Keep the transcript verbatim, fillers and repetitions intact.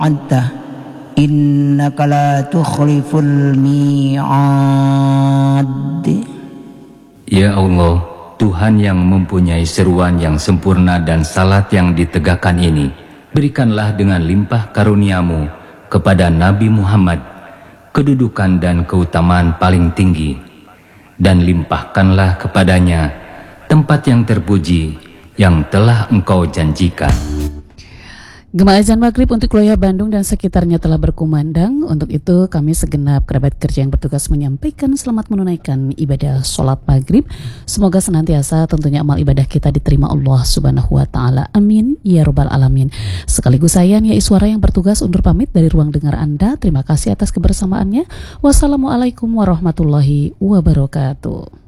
anta innaka la tukhliful mi'ad. Ya Allah, Tuhan yang mempunyai seruan yang sempurna dan salat yang ditegakkan ini, berikanlah dengan limpah karuniamu kepada Nabi Muhammad kedudukan dan keutamaan paling tinggi, dan limpahkanlah kepadanya tempat yang terpuji yang telah Engkau janjikan. Gema azan maghrib untuk wilayah Bandung dan sekitarnya telah berkumandang. Untuk itu kami segenap kerabat kerja yang bertugas menyampaikan selamat menunaikan ibadah sholat maghrib. Semoga senantiasa tentunya amal ibadah kita diterima Allah subhanahu wa ta'ala. Amin ya robbal alamin. Sekaligus saya Nia Iswara yang bertugas undur pamit dari ruang dengar Anda. Terima kasih atas kebersamaannya. Wassalamualaikum warahmatullahi wabarakatuh.